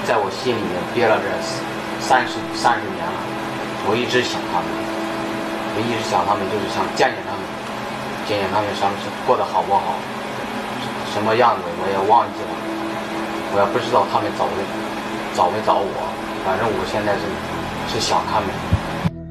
在我心里面憋了这30年了，我一直想他们，就是想见见他们，过得好不好，什么样子我也忘记了，我也不知道他们找没找我，反正我现在是想他们。